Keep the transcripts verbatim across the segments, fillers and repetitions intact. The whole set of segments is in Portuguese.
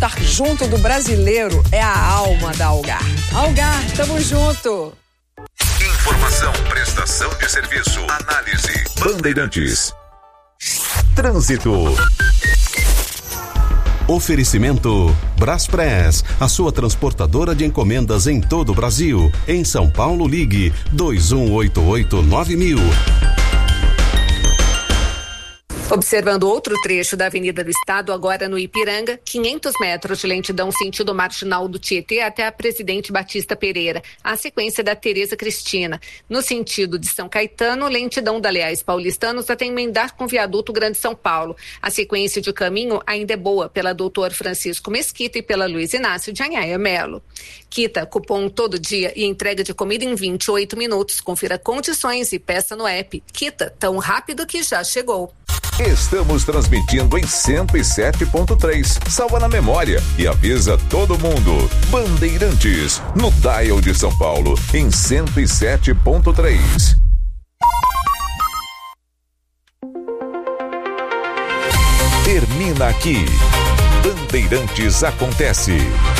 Estar junto do brasileiro é a alma da Algar. Algar, tamo junto. Informação, prestação de serviço, análise. Bandeirantes. Trânsito. Oferecimento Braspress, a sua transportadora de encomendas em todo o Brasil. Em São Paulo, ligue dois um oito oito nove mil. Observando outro trecho da Avenida do Estado, agora no Ipiranga, quinhentos metros de lentidão sentido marginal do Tietê até a Presidente Batista Pereira, a sequência da Tereza Cristina. No sentido de São Caetano, lentidão da Leais Paulistanos até emendar com o viaduto Grande São Paulo. A sequência de caminho ainda é boa pela doutor Francisco Mesquita e pela Luiz Inácio de Anhaia Melo. Quita, cupom todo dia e entrega de comida em vinte e oito minutos. Confira condições e peça no app. Quita, tão rápido que já chegou. Estamos transmitindo em cento e sete ponto três. Salva na memória e avisa todo mundo. Bandeirantes, no dial de São Paulo, em cento e sete ponto três. Termina aqui. Bandeirantes acontece.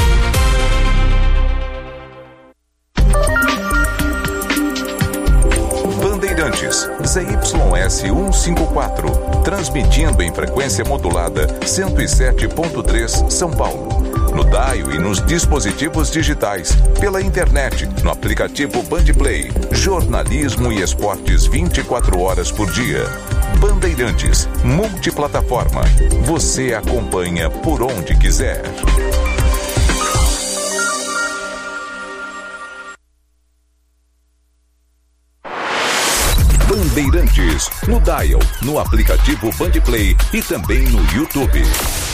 Bandeirantes, Z Y S cento e cinquenta e quatro, transmitindo em frequência modulada cento e sete ponto três São Paulo. No dial e nos dispositivos digitais, pela internet, no aplicativo Bandplay, jornalismo e esportes vinte e quatro horas por dia. Bandeirantes, multiplataforma. Você acompanha por onde quiser. Bandeirantes, no dial, no aplicativo Bandplay e também no YouTube.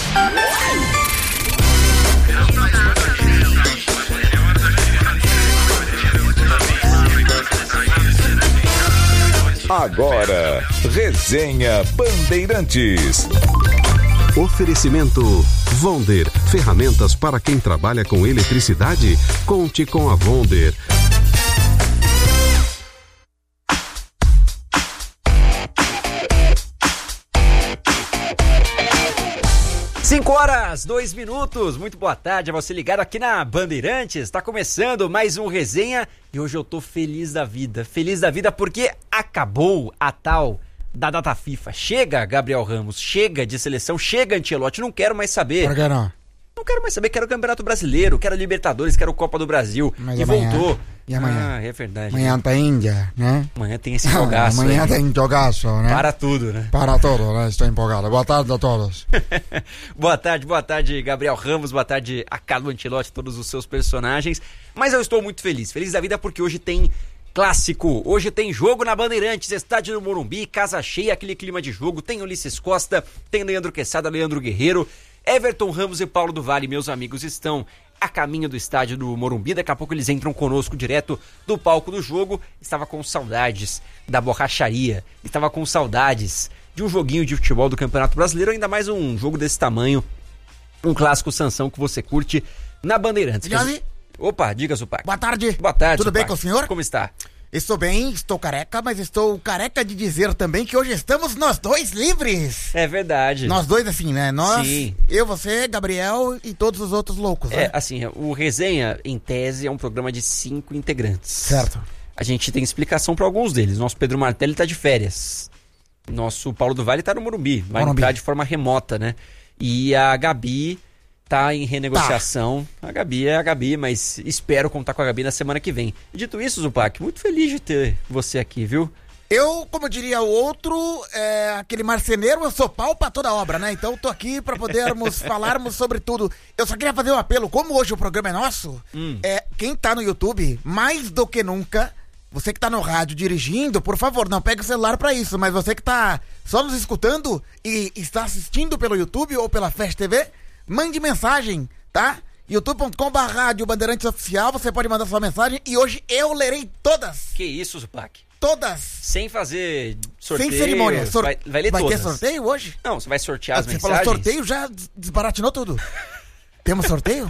Agora, Resenha Bandeirantes. Oferecimento Vonder, ferramentas para quem trabalha com eletricidade. Conte com a Vonder. cinco horas, dois minutos, muito boa tarde a você ligado aqui na Bandeirantes, está começando mais um Resenha e hoje eu tô feliz da vida, feliz da vida porque acabou a tal da data FIFA. Chega, Gabriel Ramos, chega de seleção, chega, Ancelotti, não quero mais saber. Por que não? Não quero mais saber, quero o Campeonato Brasileiro, quero a Libertadores, quero a Copa do Brasil. Mas e amanhã, voltou. E amanhã? Ah, é verdade. Amanhã tem Índia, né? Amanhã tem esse jogaço. Amanhã aí. tem jogaço, né? Para tudo, né? Para tudo, né? Estou empolgado. Boa tarde a todos. Boa tarde, boa tarde, Gabriel Ramos, boa tarde a Carlo Ancelotti, todos os seus personagens. Mas eu estou muito feliz, feliz da vida porque hoje tem clássico, hoje tem jogo na Bandeirantes, estádio do Morumbi, casa cheia, aquele clima de jogo, tem Ulisses Costa, tem Leandro Quesada, Leandro Guerreiro, Everton Ramos e Paulo do Vale, meus amigos, estão a caminho do estádio do Morumbi. Daqui a pouco eles entram conosco direto do palco do jogo. Estava com saudades da borracharia, estava com saudades de um joguinho de futebol do Campeonato Brasileiro, ainda mais um jogo desse tamanho, um clássico Sansão que você curte na Bandeirantes. Guilherme? Opa, diga, Zupac. Boa tarde. Boa tarde, Tudo bem Zupac. com o senhor? Como está? Estou bem, estou careca, mas estou careca de dizer também que hoje estamos nós dois livres. É verdade. Nós dois, assim, né? Nós, Sim. Eu, você, Gabriel e todos os outros loucos, É, né? assim, o Resenha, em tese, é um programa de cinco integrantes. Certo. A gente tem explicação para alguns deles. Nosso Pedro Martelli tá de férias. Nosso Paulo do Vale tá no Morumbi. Vai Morumbi. entrar de forma remota, né? E a Gabi tá em renegociação. Tá. A Gabi é a Gabi, mas espero contar com a Gabi na semana que vem. E dito isso, Zupac, muito feliz de ter você aqui, viu? Eu, como diria o outro, é, aquele marceneiro, eu sou pau pra toda obra, né? Então tô aqui pra podermos falarmos sobre tudo. Eu só queria fazer um apelo, como hoje o programa é nosso, Hum. é, quem tá no YouTube, mais do que nunca, você que tá no rádio dirigindo, por favor, não pegue o celular pra isso, mas você que tá só nos escutando e está assistindo pelo YouTube ou pela Fast T V, mande mensagem, tá? youtube ponto com barra rádio Bandeirantes Oficial, você pode mandar sua mensagem e hoje eu lerei todas. Que isso, Zupac? Todas. Sem fazer sorteio. Sem cerimônia. Sor... Vai, vai ler vai todas. ter sorteio hoje? Não, você vai sortear as Você mensagens. falou sorteio, já desbaratinou tudo. Temos sorteio?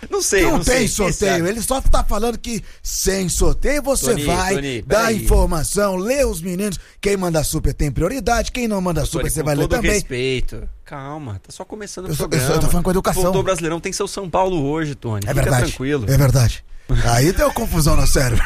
Não sei, não, não tem sei, sorteio, ele só tá falando que sem sorteio você Tony, vai Tony, dar peraí. informação, lê os meninos, quem manda super tem prioridade, quem não manda super Tony, você com vai ler todo também. respeito. Calma, tá só começando o Eu só- eu programa. só tô falando com educação. Voltou o Brasileirão, tem seu São Paulo hoje, Tony. É Fica verdade, tranquilo. é verdade. Aí deu confusão no cérebro.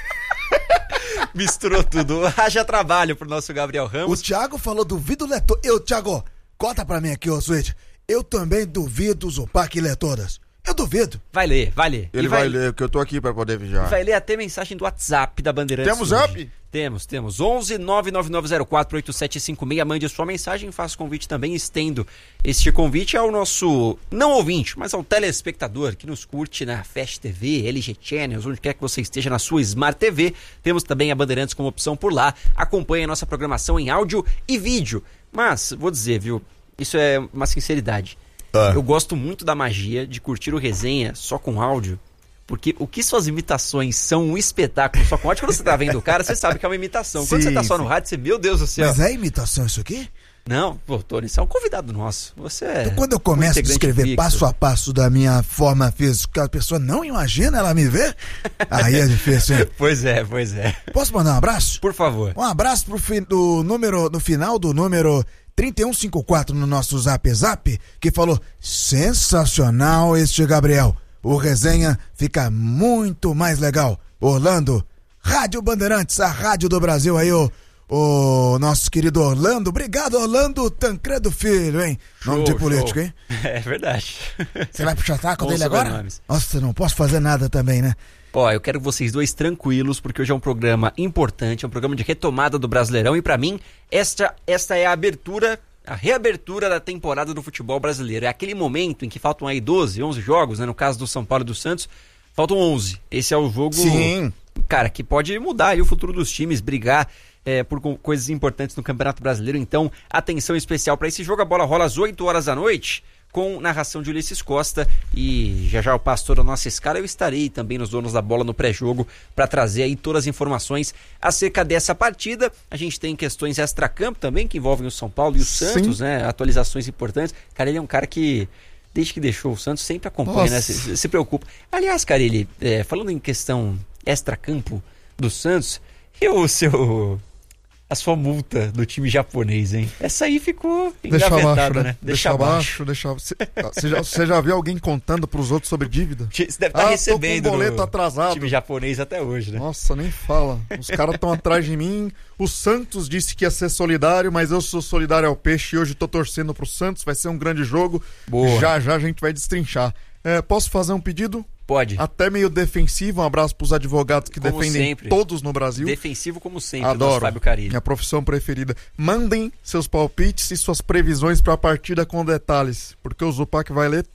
Misturou tudo. Haja trabalho pro nosso Gabriel O Ramos. Thiago falou duvido ler todas. Eu, Thiago, conta pra mim aqui, ô Switch. Eu também duvido o Zupac ler todas. Eu duvido. Vai ler, vai ler. Ele E vai, ler, que eu tô aqui pra poder vigiar. Vai ler até mensagem do WhatsApp da Bandeirantes. Temos hoje. zap? Temos, temos. onze nove nove nove zero quatro oito sete cinco seis. Mande sua mensagem, faça convite também. Estendo este convite ao nosso, não ouvinte, mas ao telespectador que nos curte na Fast T V, L G Channels, onde quer que você esteja na sua Smart T V. Temos também a Bandeirantes como opção por lá. Acompanhe a nossa programação em áudio e vídeo. Mas, vou dizer, viu, isso é uma sinceridade. Ah. Eu gosto muito da magia de curtir o resenha só com áudio, porque o que suas imitações são um espetáculo só com áudio, quando você tá vendo o cara, você sabe que é uma imitação. Quando Sim, você tá só sim. no rádio, você, meu Deus do céu. Mas é imitação isso aqui? Não, pô, Tony, você é um convidado nosso. Você é. Então, quando eu um começo a integrante descrever fixo. passo a passo da minha forma física, a pessoa não imagina ela me ver? Aí é difícil, hein? Pois é, pois é. Posso mandar um abraço? Por favor. Um abraço pro fi- do número, no final do número trinta e um cinquenta e quatro no nosso Zap Zap, que falou: sensacional este Gabriel. O resenha fica muito mais legal. Orlando, Rádio Bandeirantes, a rádio do Brasil aí, o, o nosso querido Orlando. Obrigado, Orlando Tancredo Filho, hein? Nome de Show, político, show. hein? É verdade. Você vai puxar saco Bons dele agora? sobrenomes. Nossa, não posso fazer nada também, né? Ó, eu quero vocês dois tranquilos, porque hoje é um programa importante, é um programa de retomada do Brasileirão, e pra mim, esta, esta é a abertura, a reabertura da temporada do futebol brasileiro. É aquele momento em que faltam aí doze, onze jogos, né? No caso do São Paulo e do Santos, faltam onze. Esse é o jogo, Sim. cara, que pode mudar aí o futuro dos times, brigar é, por co- coisas importantes no Campeonato Brasileiro. Então, atenção especial pra esse jogo. A bola rola às oito horas da noite, com narração de Ulisses Costa, e já já o pastor da nossa escala, eu estarei também nos Donos da Bola no pré-jogo para trazer aí todas as informações acerca dessa partida. A gente tem questões extra-campo também que envolvem o São Paulo e o Sim. Santos, né? Atualizações importantes. Cara, ele é um cara que, desde que deixou o Santos, sempre acompanha, Nossa. né? Se, se preocupa. Aliás, cara, ele, é, falando em questão extra-campo do Santos, e o seu... a sua multa do time japonês, hein? Essa aí ficou Deixa engavetada, abaixo, né? né? Deixa abaixo, deixa Você você já, você já viu alguém contando pros outros sobre dívida? Você deve estar Ah, tô recebendo com um boleto no atrasado. time japonês até hoje, né? Nossa, nem fala. Os caras estão atrás de mim. O Santos disse que ia ser solidário, mas eu sou solidário ao Peixe e hoje tô torcendo pro Santos. Vai ser um grande jogo. Boa. Já já a gente vai destrinchar. É, posso fazer um pedido? Pode. Até meio defensivo. Um abraço pros advogados que Como defendem sempre. todos no Brasil. Defensivo como sempre, Adoro. nosso Fábio Carilli. Minha profissão preferida. Mandem seus palpites e suas previsões pra partida com detalhes, porque o Zupac vai ler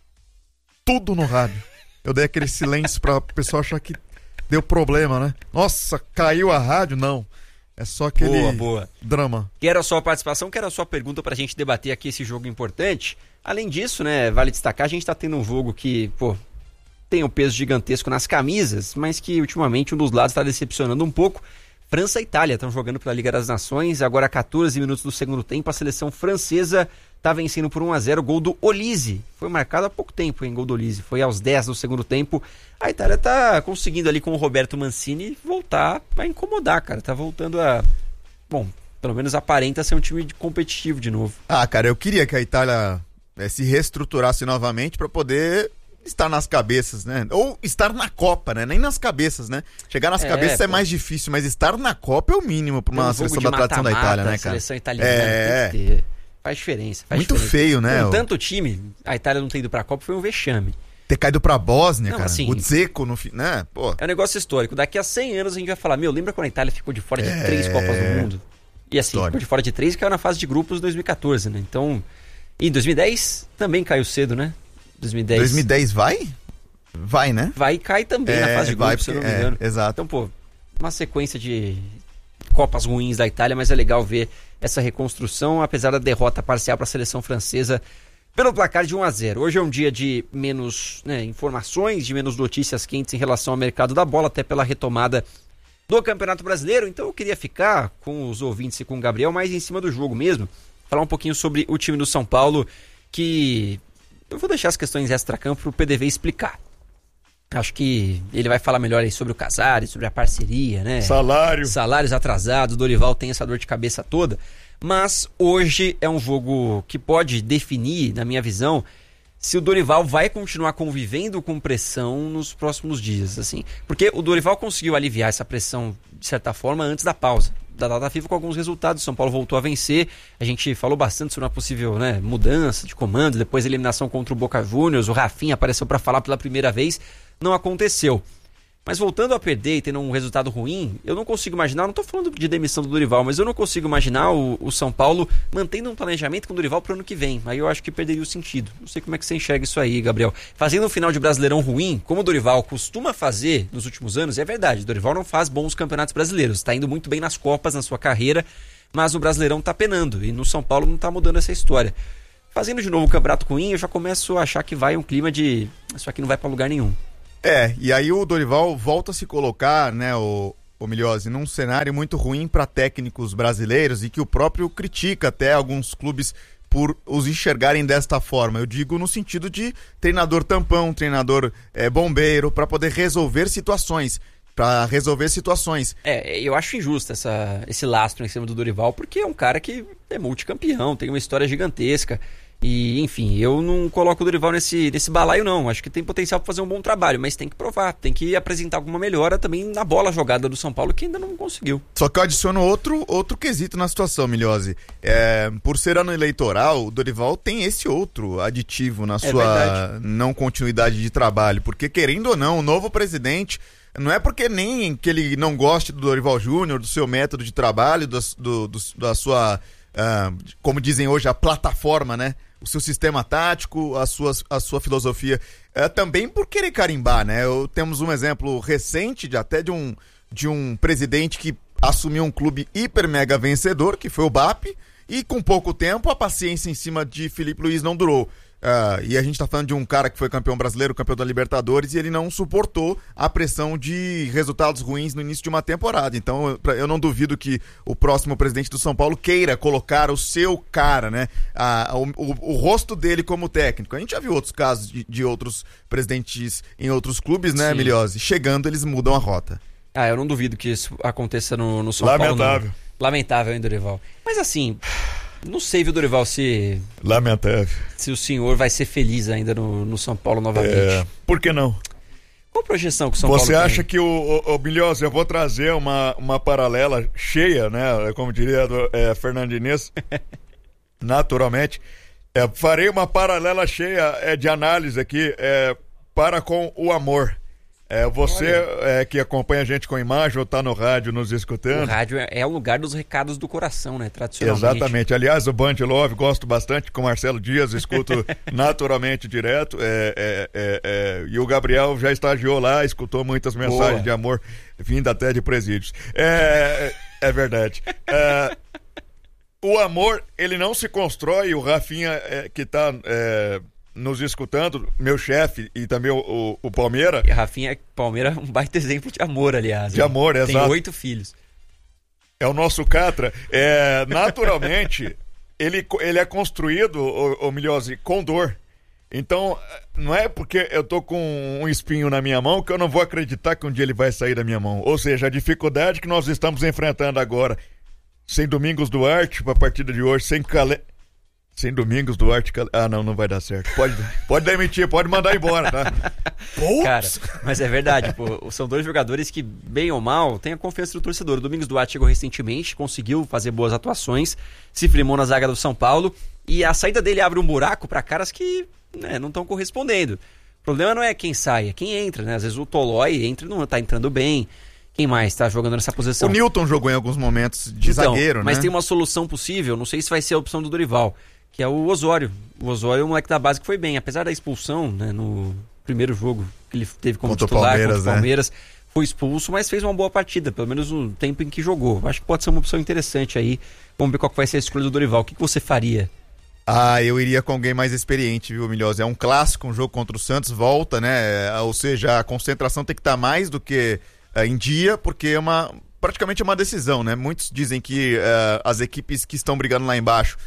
tudo no rádio. Eu dei aquele silêncio pra pessoa achar que deu problema, né? Nossa, caiu a rádio? Não. É só aquele Boa, boa. drama. Quero a sua participação, quero a sua pergunta pra gente debater aqui esse jogo importante. Além disso, né, vale destacar, a gente tá tendo um jogo que, pô, tem um peso gigantesco nas camisas, mas que ultimamente um dos lados está decepcionando um pouco. França e Itália estão jogando pela Liga das Nações, agora catorze minutos do segundo tempo, a seleção francesa está vencendo por um a zero, gol do Olise. Foi marcado há pouco tempo, hein, gol do Olise. Foi aos dez do segundo tempo. A Itália está conseguindo ali com o Roberto Mancini voltar a incomodar, cara. Tá voltando a... Bom, pelo menos aparenta ser um time de- competitivo de novo. Ah, cara, eu queria que a Itália eh, se reestruturasse novamente pra poder estar nas cabeças, né? Ou estar na Copa, né? Nem nas cabeças, né? Chegar nas É, cabeças é pô. mais difícil, mas estar na Copa é o mínimo pra uma Tem um jogo seleção de da tradição da mata-mata, Itália, né, a cara? seleção italiana É. tem que ter. Faz diferença. Faz Muito diferença. feio, né? Com o- tanto time, a Itália não ter ido pra Copa foi um vexame. Ter caído pra Bósnia, Não, cara. assim- O Dzeko no fim, né? Pô. É um negócio histórico. Daqui a cem anos a gente vai falar, meu, lembra quando a Itália ficou de fora de É. três Copas do Mundo? E assim, Histórico. ficou de fora de três e caiu na fase de grupos em dois mil e catorze, né? Então, e em dois mil e dez também caiu cedo, né? dois mil e dez. dois mil e dez vai? Vai, né? Vai e cai também na É, fase de vai grupos, se eu não me porque- é, engano. exato. Então, pô, uma sequência de Copas ruins da Itália, mas é legal ver essa reconstrução, apesar da derrota parcial para a seleção francesa pelo placar de um a zero. Hoje é um dia de menos, né, informações, de menos notícias quentes em relação ao mercado da bola, até pela retomada do Campeonato Brasileiro. Então eu queria ficar com os ouvintes e com o Gabriel mais em cima do jogo mesmo, falar um pouquinho sobre o time do São Paulo, que Eu vou deixar as questões extra-campo pro P D V explicar. Acho que ele vai falar melhor aí sobre o Casares, sobre a parceria, né? Salário. Salários atrasados, o Dorival tem essa dor de cabeça toda. Mas hoje é um jogo que pode definir, na minha visão, se o Dorival vai continuar convivendo com pressão nos próximos dias, assim. Porque o Dorival conseguiu aliviar essa pressão, de certa forma, antes da pausa da data FIFA, com alguns resultados. O São Paulo voltou a vencer. A gente falou bastante sobre uma possível, né, mudança de comando, depois a eliminação contra o Boca Juniors. O Rafinha apareceu para falar pela primeira vez. Não aconteceu. Mas voltando a perder e tendo um resultado ruim, eu não consigo imaginar, não estou falando de demissão do Dorival, mas eu não consigo imaginar o, o São Paulo mantendo um planejamento com o Dorival para o ano que vem. Aí eu acho que perderia o sentido. Não sei como é que você enxerga isso aí, Gabriel. Fazendo um final de Brasileirão ruim, como o Dorival costuma fazer nos últimos anos, é verdade, o Dorival não faz bons campeonatos brasileiros, está indo muito bem nas Copas, na sua carreira, mas o Brasileirão está penando, e no São Paulo não está mudando essa história. Fazendo de novo um campeonato ruim, eu já começo a achar que vai um clima de isso aqui não vai para lugar nenhum. É, e aí o Dorival volta a se colocar, né, o, o Miliose, num cenário muito ruim para técnicos brasileiros e que o próprio critica até alguns clubes por os enxergarem desta forma. Eu digo no sentido de treinador tampão, treinador é, bombeiro, para poder resolver situações. Para resolver situações. É, eu acho injusto essa, esse lastro em cima do Dorival, porque é um cara que é multicampeão, tem uma história gigantesca. E, enfim, eu não coloco o Dorival nesse, nesse balaio, não. Acho que tem potencial para fazer um bom trabalho, mas tem que provar, tem que apresentar alguma melhora também na bola jogada do São Paulo, que ainda não conseguiu. Só que eu adiciono outro, outro quesito na situação, Miliose. É, por ser ano eleitoral, o Dorival tem esse outro aditivo na sua é não continuidade de trabalho, porque querendo ou não, o novo presidente... Não é porque nem que ele não goste do Dorival Júnior, do seu método de trabalho, do, do, do, da sua, uh, como dizem hoje, a plataforma, né? O seu sistema tático, a sua, a sua filosofia. É, também por querer carimbar, né? Eu, temos um exemplo recente de, até de um, de um presidente que assumiu um clube hiper mega vencedor, que foi o B A P, e com pouco tempo a paciência em cima de Felipe Luiz não durou. Uh, e a gente tá falando de um cara que foi campeão brasileiro, campeão da Libertadores, e ele não suportou a pressão de resultados ruins no início de uma temporada. Então eu, eu não duvido que o próximo presidente do São Paulo queira colocar o seu cara, né? Uh, o, o, o rosto dele como técnico. A gente já viu outros casos de, de outros presidentes em outros clubes, né, Miliose? Chegando, eles mudam a rota. Ah, eu não duvido que isso aconteça no, no São Paulo. Lamentável. Lamentável, hein, Dorival? Mas assim... Não sei, viu, Dorival, se... Lamentável. Se o senhor vai ser feliz ainda no, no São Paulo novamente. É, por que não? Qual a projeção que o São Você Paulo acha tem? que o, o, o Bilhose, eu vou trazer uma, uma paralela cheia, né? Como diria do, é, Fernando Diniz, naturalmente. É, farei uma paralela cheia é, de análise aqui é, para com o amor. É, você é, que acompanha a gente com imagem ou tá no rádio nos escutando. O rádio é, é o lugar dos recados do coração, né? Tradicionalmente. Exatamente. Aliás, o Band Love gosto bastante, com o Marcelo Dias, escuto naturalmente direto. É, é, é, é, e o Gabriel já estagiou lá, escutou muitas mensagens Boa. de amor, vindo até de presídios. É, é verdade. É, o amor, ele não se constrói, o Rafinha é, que tá... É, nos escutando, meu chefe e também o, o, o Palmeira. E Rafinha, Palmeira é um baita exemplo de amor, aliás. De amor, Tem exato. Tem oito filhos. É o nosso Catra. É, naturalmente, ele, ele é construído, o, o Miliose, com dor. Então, não é porque eu tô com um espinho na minha mão que eu não vou acreditar que um dia ele vai sair da minha mão. Ou seja, a dificuldade que nós estamos enfrentando agora, sem Domingos Duarte, para a partida de hoje, sem Calé... Sem Domingos Duarte... Ah, não, não vai dar certo. Pode, pode demitir, pode mandar embora, tá? Putz. Cara, mas é verdade, pô, são dois jogadores que, bem ou mal, têm a confiança do torcedor. O Domingos Duarte chegou recentemente, conseguiu fazer boas atuações, se firmou na zaga do São Paulo, e a saída dele abre um buraco para caras que, né, não estão correspondendo. O problema não é quem sai, é quem entra, né? Às vezes o Tolói entra e não tá entrando bem. Quem mais tá jogando nessa posição? O Newton jogou em alguns momentos de então, zagueiro, mas né? tem uma solução possível, não sei se vai ser a opção do Dorival, que é o Osório. O Osório é um moleque da base que foi bem, apesar da expulsão, né, no primeiro jogo que ele teve como contra titular Palmeiras, contra o Palmeiras, né? Foi expulso, mas fez uma boa partida, pelo menos no tempo em que jogou. Acho que pode ser uma opção interessante aí. Vamos ver qual que vai ser a escolha do Dorival. O que, que você faria? Ah, eu iria com alguém mais experiente, viu, Milhose? É um clássico, um jogo contra o Santos, volta, né? Ou seja, a concentração tem que estar mais do que uh, em dia, porque é uma, praticamente uma decisão, né? Muitos dizem que uh, as equipes que estão brigando lá embaixo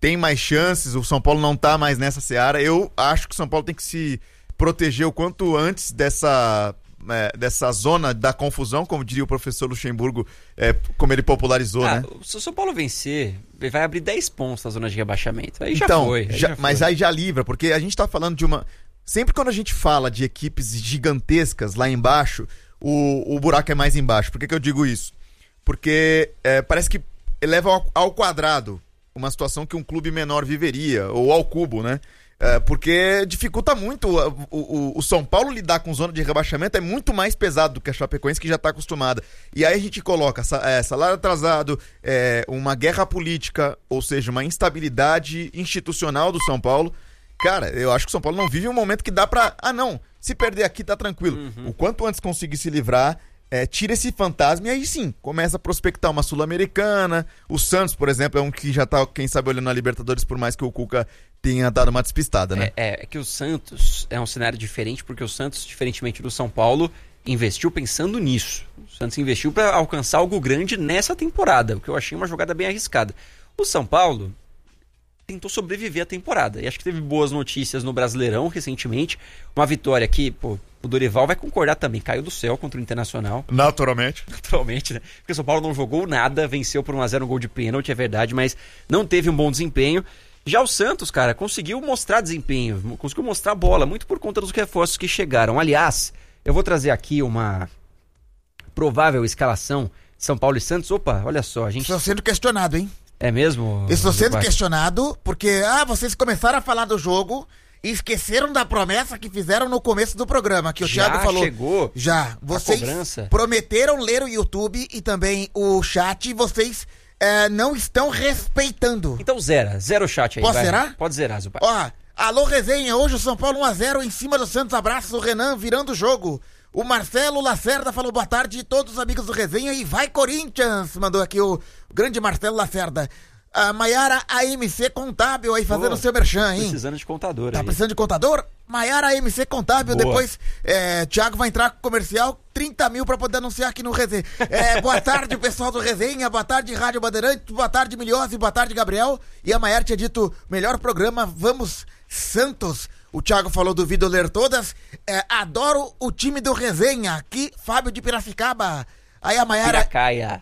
tem mais chances, o São Paulo não tá mais nessa seara. Eu acho que o São Paulo tem que se proteger o quanto antes dessa, é, dessa zona da confusão, como diria o professor Luxemburgo, é, como ele popularizou, ah, né? Se o São Paulo vencer, ele vai abrir dez pontos na zona de rebaixamento. Aí já então, foi. Aí já, já foi. Mas aí já livra, porque a gente tá falando de uma... Sempre quando a gente fala de equipes gigantescas lá embaixo, o, o buraco é mais embaixo. Por que, que eu digo isso? Porque é, parece que eleva ao, ao quadrado uma situação que um clube menor viveria, ou ao cubo, né? É, porque dificulta muito. O, o, o São Paulo lidar com zona de rebaixamento é muito mais pesado do que a Chapecoense, que já está acostumada. E aí a gente coloca é, salário atrasado, é, uma guerra política, ou seja, uma instabilidade institucional do São Paulo. Cara, eu acho que o São Paulo não vive um momento que dá pra... Ah, não, se perder aqui tá tranquilo. Uhum. O quanto antes conseguir se livrar... É, tira esse fantasma e aí sim, começa a prospectar uma Sul-Americana. O Santos, por exemplo, é um que já tá, quem sabe, olhando a Libertadores, por mais que o Cuca tenha dado uma despistada, né? É, é que o Santos é um cenário diferente, porque o Santos, diferentemente do São Paulo, investiu pensando nisso. O Santos investiu para alcançar algo grande nessa temporada, o que eu achei uma jogada bem arriscada. O São Paulo tentou sobreviver a temporada, e acho que teve boas notícias no Brasileirão recentemente. Uma vitória que, pô, o Dorival vai concordar também, caiu do céu contra o Internacional. Naturalmente. Naturalmente, né? Porque o São Paulo não jogou nada, venceu por um a zero um gol de pênalti, é verdade, mas não teve um bom desempenho. Já o Santos, cara, conseguiu mostrar desempenho, conseguiu mostrar bola, muito por conta dos reforços que chegaram. Aliás, eu vou trazer aqui uma provável escalação São Paulo e Santos. Opa, olha só, a gente... Estou sendo questionado, hein? É mesmo? Estou sendo questionado porque, ah, vocês começaram a falar do jogo e esqueceram da promessa que fizeram no começo do programa, que o Já Thiago falou. chegou Já. Vocês cobrança? prometeram ler o YouTube e também o chat e vocês é, não estão respeitando. Então zera, zera o chat aí. Posso vai. zerar? Pode zerar, Zupai. Ó, alô resenha, hoje o São Paulo um a zero em cima do Santos, abraço, o Renan virando o jogo. O Marcelo Lacerda falou boa tarde a todos os amigos do resenha e vai Corinthians, mandou aqui o grande Marcelo Lacerda. A Maiara A M C Contábil aí fazendo o seu merchan, hein? Precisando de contador Tá aí. precisando de contador? Maiara A M C Contábil, Boa. depois é, Thiago vai entrar com comercial, trinta mil pra poder anunciar aqui no Resenha. É, boa tarde, pessoal do Resenha, boa tarde, Rádio Bandeirantes, boa tarde, Miliose, boa tarde, Gabriel. E a Maiara tinha dito, melhor programa, vamos, Santos. O Thiago falou do Vídeo Ler Todas. É, adoro o time do Resenha, aqui, Fábio de Piracicaba. Aí a Maiara... Piracaia.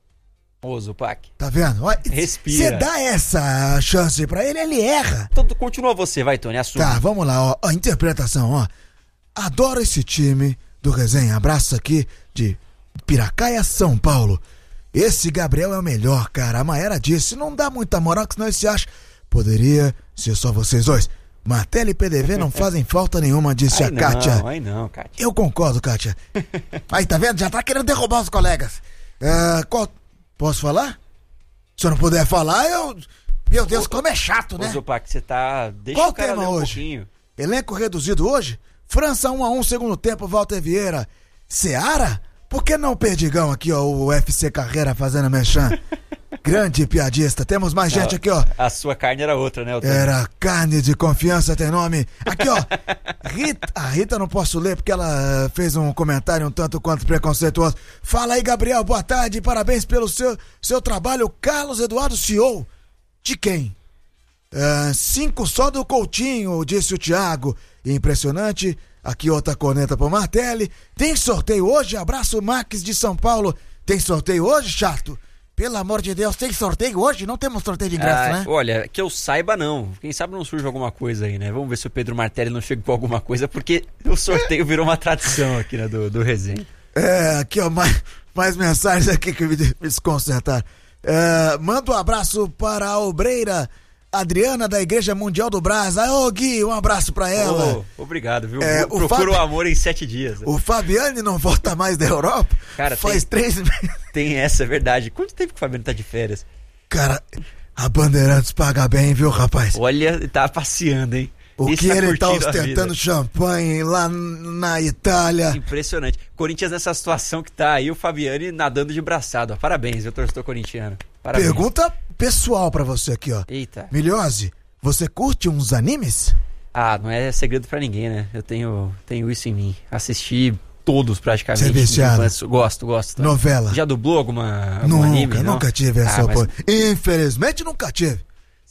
Ô, Zupac. Tá vendo? Respira. Você dá essa chance pra ele, ele erra. Então continua você, vai, Tony, assume. Tá, vamos lá, ó. A interpretação, ó. Adoro esse time do Resenha. Abraço aqui de Piracaia, São Paulo. Esse Gabriel é o melhor, cara. A Maera disse, não dá muita moral, que senão ele se acha. Poderia ser só vocês dois. Martelo e P D V não fazem falta nenhuma, disse Ai a não, Kátia. Ai não, Kátia. Eu concordo, Kátia. Aí, tá vendo? Já tá querendo derrubar os colegas. É, qual... Posso falar? Se eu não puder falar, eu... Meu Deus, como é chato, né? Ô, Zupac, você tá... Deixa Qual o cara tema ler um hoje? pouquinho. Elenco reduzido hoje? França um a um, segundo tempo, Walter Vieira. Seara? Por que não Perdigão aqui, ó, o U F C Carreira fazendo mexã? Grande piadista. Temos mais gente aqui, ó. A sua carne era outra, né? Otávio? Era carne de confiança, tem nome. Aqui, ó. Rita. A Rita não posso ler porque ela fez um comentário um tanto quanto preconceituoso. Fala aí, Gabriel. Boa tarde. Parabéns pelo seu, seu trabalho. Carlos Eduardo, C E O. De quem? Uh, cinco só do Coutinho, disse o Thiago. Impressionante. Aqui outra corneta pro Martelli. Tem sorteio hoje? Abraço, Max de São Paulo. Tem sorteio hoje, chato? Pelo amor de Deus, tem sorteio hoje? Não temos sorteio de ingresso, ah, né? Olha, que eu saiba não. Quem sabe não surge alguma coisa aí, né? Vamos ver se o Pedro Martelli não chega com alguma coisa, porque o sorteio virou uma tradição aqui, né, do, do resenha. É, aqui ó, mais, mais mensagens aqui que me, me desconcertaram. É, manda um abraço para a obreira Adriana da Igreja Mundial do Brás. Ô Gui, um abraço pra ela. Oh, obrigado, viu? É, Procura o, Fabi... o amor em sete dias. O Fabiane não volta mais da Europa? Cara, faz tem, três meses. Tem essa, é verdade. Quanto tempo que o Fabiane tá de férias? Cara, a Bandeirantes paga bem, viu, rapaz? Olha, tá passeando, hein? O Esse que tá ele tá curtindo a ostentando vida. champanhe lá na Itália. Impressionante. Corinthians nessa situação que tá aí, o Fabiane nadando de braçada. Parabéns, viu, torcedor corintiano. Parabéns. Pergunta pessoal pra você aqui, ó. Eita. Miliose, você curte uns animes? Ah, não é segredo pra ninguém, né? Eu tenho, tenho isso em mim. Assisti todos praticamente. Você é viciado? Gosto, gosto. Novela? Já dublou alguma, algum Nunca, anime? Não? nunca tive essa ah, mas... oportunidade. Infelizmente nunca tive.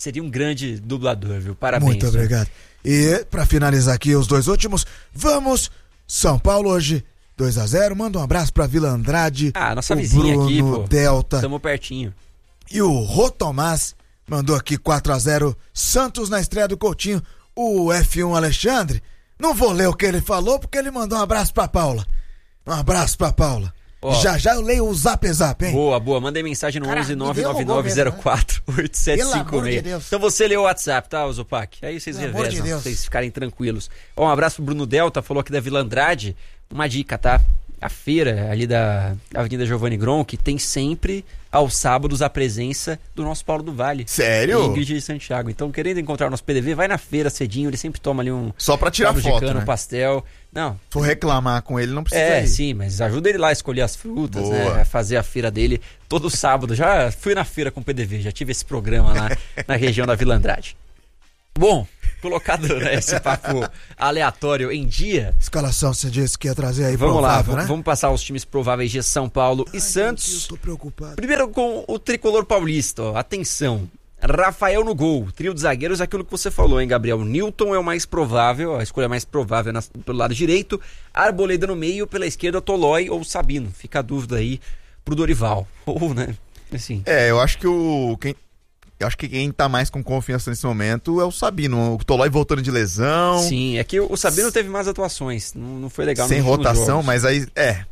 seria um grande dublador, viu? Parabéns. Muito obrigado. E pra finalizar aqui os dois últimos, vamos, São Paulo hoje, dois a zero, manda um abraço pra Vila Andrade, Ah, nossa o vizinha Bruno aqui, pô. Delta, Tamo pertinho. e o Rô Tomás mandou aqui quatro a zero, Santos na estreia do Coutinho, o F um Alexandre, não vou ler o que ele falou porque ele mandou um abraço pra Paula, um abraço pra Paula. Ó. Já já eu leio o zap zap, hein? Boa, boa. Mandei mensagem no Cara, onze me nove nove derrubou nove zero quatro oito sete Pelo cinco amor de seis. Deus. Então você leu o WhatsApp, tá, Zupac? Aí vocês Pelo amor de revezam, Deus. vocês ficarem tranquilos. Ó, um abraço pro Bruno Delta, falou aqui da Vila Andrade. Uma dica, tá? A feira ali da Avenida Giovanni Gron, que tem sempre aos sábados a presença do nosso Paulo do Vale. Sério? E Ingrid de Santiago. Então, querendo encontrar o nosso P D V, vai na feira cedinho, ele sempre toma ali um Só pra tirar caldo de foto, cana, né? um pastel. Não, Se for reclamar com ele, não precisa é, ir. sim, mas ajuda ele lá a escolher as frutas, Boa. né? A fazer a feira dele todo sábado. Já fui na feira com o P D V, já tive esse programa lá na região da Vila Andrade. Bom, colocado né, esse papo aleatório em dia, Escalação, você disse que ia trazer aí vamos lá, provável, v- né? vamos passar os times prováveis de São Paulo e Ai, Santos. Eu tô preocupado. Primeiro com o tricolor paulista, ó, atenção. Rafael no gol, trio de zagueiros, aquilo que você falou, hein, Gabriel? Newton é o mais provável, a escolha mais provável na, pelo lado direito, Arboleda no meio, pela esquerda Tolói ou Sabino. Fica a dúvida aí pro Dorival. Ou, né, assim. É, eu acho que o... Quem... Eu acho que quem tá mais com confiança nesse momento é o Sabino. O Tolói voltando de lesão. Sim, é que o Sabino teve mais atuações, não, não foi legal Sem nos últimos rotação, jogos. mas aí... É.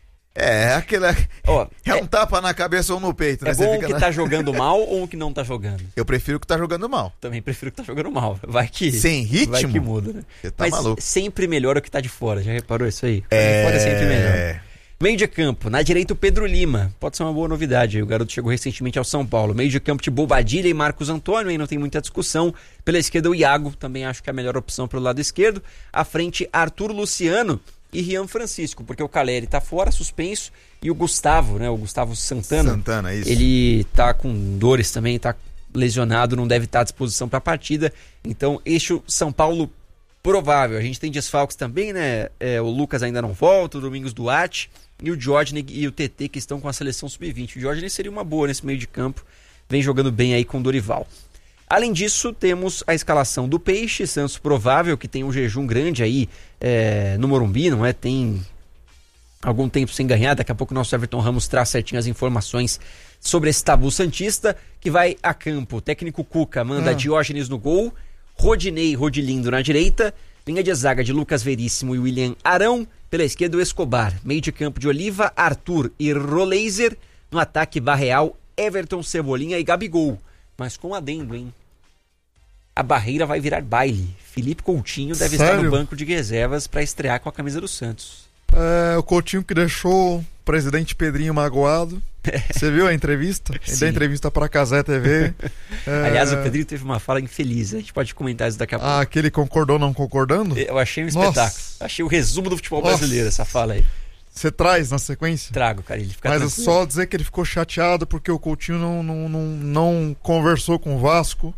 É, aquela... Ó, É um tapa na cabeça ou no peito, né? é Você bom fica que na- tá jogando mal ou que não tá jogando? Eu prefiro que tá jogando mal. Também prefiro que tá jogando mal. Vai que. Sem ritmo? Vai que muda, né? Você tá Mas maluco. sempre melhor o que tá de fora. Já reparou isso aí? O que tá de fora é sempre melhor. Meio de campo, na direita o Pedro Lima. Pode ser uma boa novidade. O garoto chegou recentemente ao São Paulo. Meio de campo de Bobadilha e Marcos Antônio, aí não tem muita discussão. Pela esquerda o Iago, também acho que é a melhor opção pelo lado esquerdo. À frente Arthur Luciano e Rian Francisco, porque o Caleri tá fora, suspenso. E o Gustavo, né? O Gustavo Santana. Santana, isso. Ele tá com dores também, tá lesionado, não deve estar à disposição para a partida. Então, eixo São Paulo provável. A gente tem desfalques também, né? É, o Lucas ainda não volta, o Domingos Duarte e o Diógenes e o T T que estão com a seleção sub vinte. O Diógenes seria uma boa nesse meio de campo, vem jogando bem aí com o Dorival. Além disso, temos a escalação do Peixe, Santos provável, que tem um jejum grande aí é, no Morumbi, não é? Tem algum tempo sem ganhar, daqui a pouco o nosso Everton Ramos traz certinho as informações sobre esse tabu santista, que vai a campo. O técnico Cuca manda Ah. Diógenes no gol, Rodinei e Rodilindo na direita, linha de zaga de Lucas Veríssimo e William Arão, pela esquerda o Escobar, meio de campo de Oliva, Arthur e Roleiser, no ataque Barreal, Everton, Cebolinha e Gabigol, mas com adendo, hein? A barreira vai virar baile. Felipe Coutinho deve estar Sério? no banco de reservas para estrear com a camisa do Santos. É, o Coutinho que deixou o presidente Pedrinho magoado. Você viu a entrevista? Ele Sim. deu entrevista pra Cazé T V. É, Aliás, o Pedrinho teve uma fala infeliz. A gente pode comentar isso daqui a pouco. Ah, aquele concordou não concordando? Eu achei um Nossa. espetáculo. Achei o resumo do futebol Nossa. brasileiro, essa fala aí. Você traz na sequência? Trago, cara. Ele fica Mas é tranquilo. só dizer que ele ficou chateado porque o Coutinho não, não, não, não conversou com o Vasco.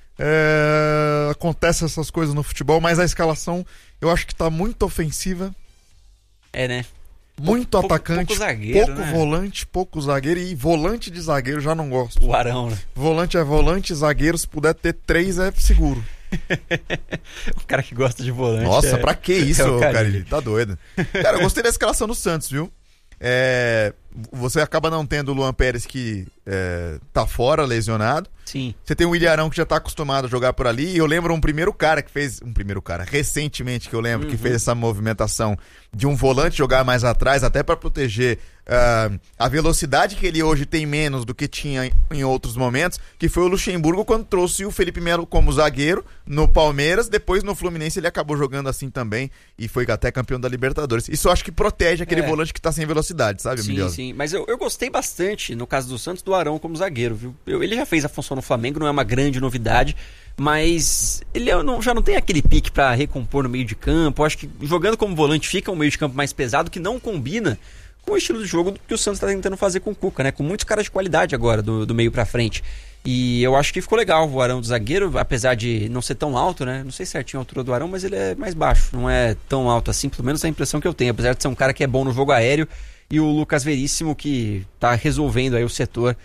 É, acontece essas coisas no futebol, mas a escalação eu acho que tá muito ofensiva, É, né? muito Pouco- atacante, pouco zagueiro, pouco né? volante, pouco zagueiro, e volante de zagueiro já não gosto. O Arão, né? Volante é volante, zagueiro, se puder ter três é seguro. O cara que gosta de volante. Nossa, é... pra que isso, é o cara? Carille. Tá doido. Cara, eu gostei da escalação do Santos, viu? É, você acaba não tendo o Luan Pérez que é, tá fora, lesionado. Sim. Você tem o Ilharão que já tá acostumado a jogar por ali. E eu lembro um primeiro cara que fez. Um primeiro cara, recentemente, que eu lembro, Uhum. que fez essa movimentação de um volante jogar mais atrás, até pra proteger ah, a velocidade que ele hoje tem menos do que tinha em, em outros momentos, que foi o Luxemburgo quando trouxe o Felipe Melo como zagueiro no Palmeiras. Depois no Fluminense ele acabou jogando assim também e foi até campeão da Libertadores. Isso eu acho que protege aquele É. volante que tá sem velocidade, sabe, Sim, Milhosa? sim. Mas eu, eu gostei bastante, no caso do Santos, do Arão como zagueiro, viu? Eu- ele já fez a função no Flamengo, não é uma grande novidade, mas ele é- não- já não tem aquele pique pra recompor no meio de campo. Eu acho que jogando como volante fica um meio de campo mais pesado, que não combina com o estilo de jogo que o Santos tá tentando fazer com o Cuca, né? Com muitos caras de qualidade agora, do, do meio pra frente. E eu acho que ficou legal o Arão do zagueiro, apesar de não ser tão alto, né? Não sei certinho a altura do Arão, mas ele é mais baixo, não é tão alto assim, pelo menos é a impressão que eu tenho, apesar de ser um cara que é bom no jogo aéreo, e o Lucas Veríssimo que tá resolvendo aí o setor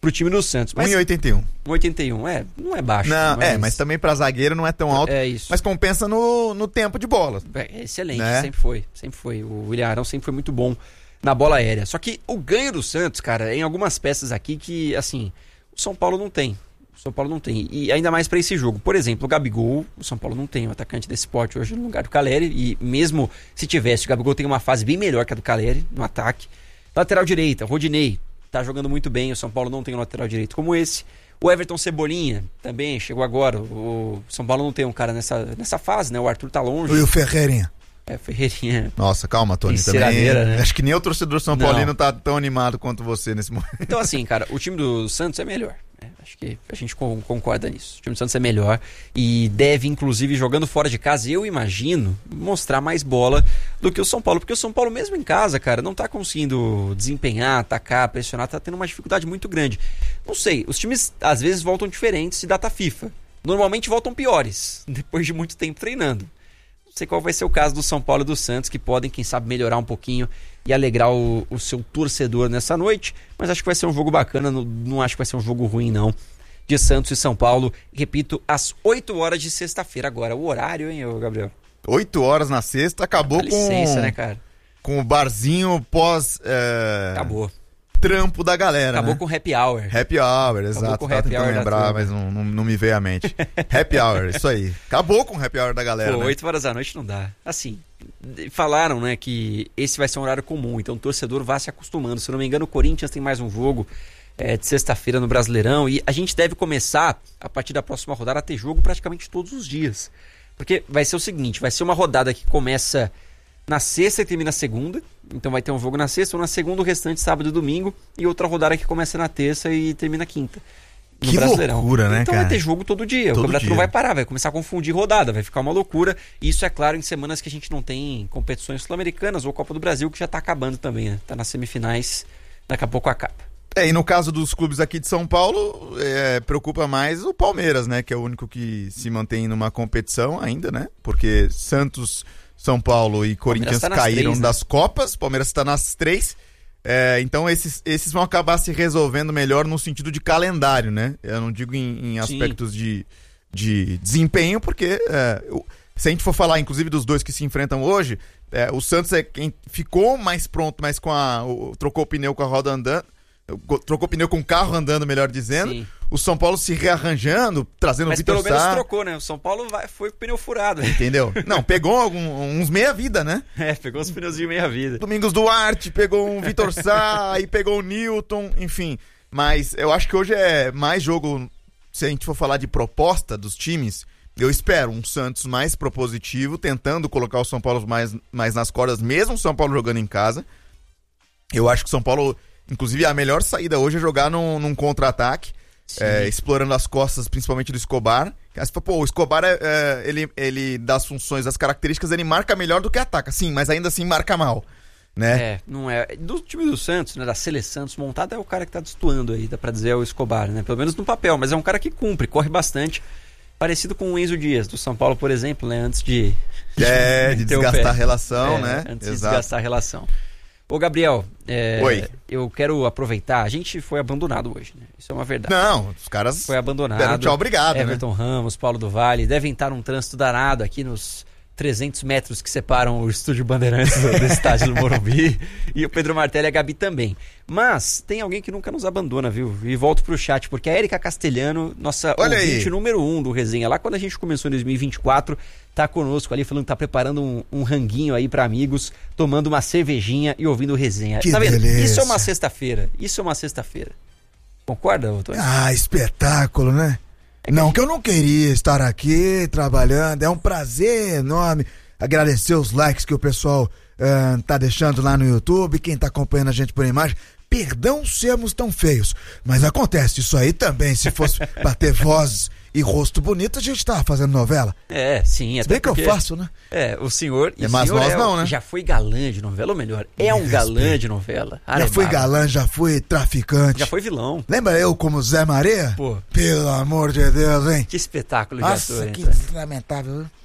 pro time do Santos. Mas um e oitenta e um. um e oitenta e um, é, não é baixo. Não, mas... é, mas também pra zagueiro não é tão alto. É isso. Mas compensa no, no tempo de bola. É excelente, né? sempre foi, sempre foi. O William Arão sempre foi muito bom na bola aérea. Só que o ganho do Santos, cara, em algumas peças aqui que, assim, o São Paulo não tem. O São Paulo não tem. E ainda mais pra esse jogo. Por exemplo, o Gabigol, o São Paulo não tem um atacante desse porte hoje no lugar do Caleri. E mesmo se tivesse, o Gabigol tem uma fase bem melhor que a do Caleri no ataque. Lateral direita, Rodinei, tá jogando muito bem. O São Paulo não tem um lateral direito como esse. O Everton Cebolinha também chegou agora. O São Paulo não tem um cara nessa, nessa fase, né? O Arthur tá longe. E o Ferreirinha? É, Ferreirinha. Nossa, calma, Tony. Tem Também, ceradeira, né? Acho que nem o torcedor São Não. Paulino tá tão animado quanto você nesse momento. Então, assim, cara, o time do Santos é melhor. Né? Acho que a gente con- concorda nisso. O time do Santos é melhor e deve, inclusive, jogando fora de casa, eu imagino, mostrar mais bola do que o São Paulo. Porque o São Paulo, mesmo em casa, cara, não tá conseguindo desempenhar, atacar, pressionar, tá tendo uma dificuldade muito grande. Não sei, os times às vezes voltam diferentes de data FIFA. Normalmente voltam piores, depois de muito tempo treinando. Não sei qual vai ser o caso do São Paulo e do Santos, que podem, quem sabe, melhorar um pouquinho e alegrar o, o seu torcedor nessa noite. Mas acho que vai ser um jogo bacana, não, não acho que vai ser um jogo ruim, não. De Santos e São Paulo, repito, às oito horas de sexta-feira agora. O horário, hein, Gabriel? oito horas na sexta, acabou Dá com, licença, né, cara? com o barzinho pós é, Acabou. trampo da galera, Acabou né? com o happy hour. Happy hour, exato. com o Tava happy tentando hour da lembrar, turma. mas não, não, não me veio à mente. Happy hour, isso aí. Acabou com o happy hour da galera, Pô, né? oito horas da noite não dá. Assim, falaram, né, que esse vai ser um horário comum, então o torcedor vai se acostumando. Se eu não me engano, o Corinthians tem mais um jogo é, de sexta-feira no Brasileirão e a gente deve começar, a partir da próxima rodada, a ter jogo praticamente todos os dias. Porque vai ser o seguinte, vai ser uma rodada que começa na sexta e termina na segunda, então vai ter um jogo na sexta, ou na segunda, o restante sábado e domingo, e outra rodada que começa na terça e termina na quinta. No Que Brasileirão. loucura, né, Então cara? vai ter jogo todo dia, Todo o campeonato dia. não vai parar, vai começar a confundir rodada, vai ficar uma loucura, e isso é claro em semanas que a gente não tem competições sul-americanas ou Copa do Brasil, que já tá acabando também, né? Tá nas semifinais, daqui a pouco acaba. É, e no caso dos clubes aqui de São Paulo, é, preocupa mais o Palmeiras, né? Que é o único que se mantém numa competição ainda, né? Porque Santos, São Paulo e Corinthians tá nas caíram três, né? das Copas, Palmeiras está nas três. É, então esses, esses vão acabar se resolvendo melhor no sentido de calendário, né? Eu não digo em, em aspectos de, de desempenho, porque é, eu- se a gente for falar, inclusive, dos dois que se enfrentam hoje, é, o Santos é quem ficou mais pronto, mas com a, o- trocou o pneu com a roda andando, trocou o pneu com o carro andando, melhor dizendo. Sim. O São Paulo se rearranjando, trazendo Mas o Vitor pelo menos Sá. trocou, né? O São Paulo vai, foi com o pneu furado. Entendeu? Não, pegou algum- uns meia-vida, né? É, pegou os pneuzinhos meia-vida. Domingos Duarte, pegou um Vitor Sá, aí pegou o Newton, enfim. Mas eu acho que hoje é mais jogo, se a gente for falar de proposta dos times, eu espero um Santos mais propositivo, tentando colocar o São Paulo mais, mais nas cordas, mesmo o São Paulo jogando em casa. Eu acho que o São Paulo, inclusive, a melhor saída hoje é jogar num, num contra-ataque, é, explorando as costas, principalmente do Escobar. Aí você fala, pô, o Escobar, é, é, ele, ele, das funções, das características, ele marca melhor do que ataca. Sim, mas ainda assim marca mal, né? É, não é. Do time do Santos, né? Da Sele Santos montada, é o cara que tá destoando aí, dá pra dizer, é o Escobar, né? Pelo menos no papel, mas é um cara que cumpre, corre bastante. Parecido com o Enzo Dias, do São Paulo, por exemplo, né? Antes de. É, de meter o desgastar pé. a relação, É, né? Antes de desgastar a relação. Ô, Gabriel, é, Oi. eu quero aproveitar. A gente foi abandonado hoje, né? Isso é uma verdade. Não, os caras Foi abandonado. deram tchau, obrigado, Everton né? Ramos, Paulo do Vale, devem estar num trânsito danado aqui nos trezentos metros que separam o estúdio Bandeirantes do, do estádio do Morumbi. E o Pedro Martelli e a Gabi também. Mas tem alguém que nunca nos abandona, viu? E volto pro chat, porque a Érica Castelhano, nossa Olha ouvinte aí. número um do Resenha, lá quando a gente começou em dois mil e vinte e quatro, tá conosco ali falando que tá preparando um, um ranguinho aí pra amigos, tomando uma cervejinha e ouvindo o Resenha. Que tá vendo? delícia. Isso é uma sexta-feira. Isso é uma sexta-feira. Concorda, doutor? Ah, espetáculo, né? Não que eu não queria estar aqui trabalhando, é um prazer enorme agradecer os likes que o pessoal ah, tá deixando lá no YouTube, quem tá acompanhando a gente por imagem. Perdão sermos tão feios, mas acontece isso aí também, se fosse pra ter voz e rosto bonito, a gente tava fazendo novela. É, sim. Se Até bem que eu porque- faço, né? É, o senhor... e É, o mas senhor nós é, não, né? Já foi galã de novela, ou melhor, é um Me galã respeita. de novela. Já Arebaba. fui galã, já fui traficante. Já foi vilão. Lembra eu como Zé Maria? Pô. Pelo amor de Deus, hein? Que espetáculo de Nossa, ator, hein, que cara? lamentável. viu?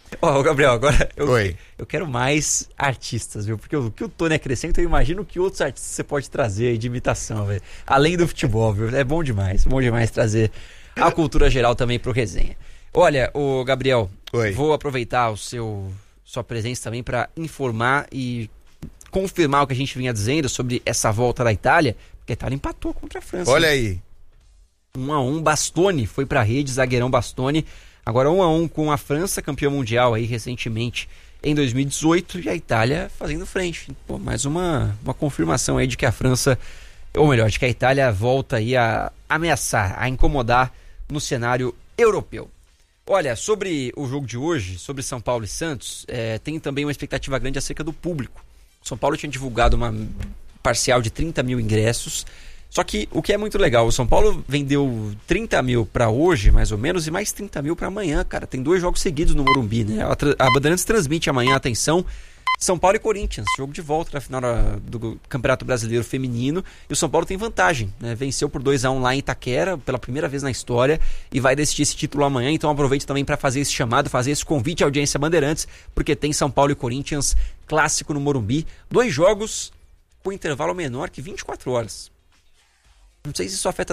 Ó, oh, Gabriel, agora eu, Oi. eu quero mais artistas, viu? Porque o que o Tony acrescenta, eu imagino que outros artistas você pode trazer aí de imitação, velho. Além do futebol, viu? É bom demais, bom demais trazer a cultura geral também pro resenha. Olha, o Gabriel, Oi. vou aproveitar o seu sua presença também para informar e confirmar o que a gente vinha dizendo sobre essa volta da Itália, porque a Itália empatou contra a França. Olha né? aí. um a um, Bastoni foi pra rede, zagueirão Bastoni. Agora um a um com a França, campeã mundial aí recentemente em dois mil e dezoito, e a Itália fazendo frente. Pô, mais uma, uma confirmação aí de que a França, ou melhor, de que a Itália volta aí a ameaçar, a incomodar no cenário europeu. Olha, sobre o jogo de hoje, sobre São Paulo e Santos, é, tem também uma expectativa grande acerca do público. São Paulo tinha divulgado uma parcial de trinta mil ingressos. Só que o que é muito legal, o São Paulo vendeu trinta mil para hoje, mais ou menos, e mais trinta mil para amanhã, cara. Tem dois jogos seguidos no Morumbi, né? A, a Bandeirantes transmite amanhã, atenção, São Paulo e Corinthians, jogo de volta na final do Campeonato Brasileiro Feminino. E o São Paulo tem vantagem, né? Venceu por dois a um lá em Itaquera, pela primeira vez na história, e vai decidir esse título amanhã. Então aproveite também para fazer esse chamado, fazer esse convite à audiência Bandeirantes, porque tem São Paulo e Corinthians clássico no Morumbi. Dois jogos com intervalo menor que vinte e quatro horas. Não sei se isso afeta